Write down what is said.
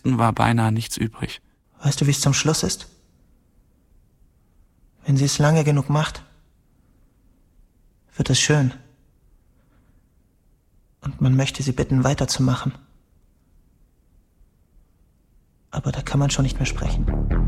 Kasten war beinahe nichts übrig. Weißt du, wie es zum Schluss ist? Wenn sie es lange genug macht, wird es schön. Und man möchte sie bitten, weiterzumachen. Aber da kann man schon nicht mehr sprechen.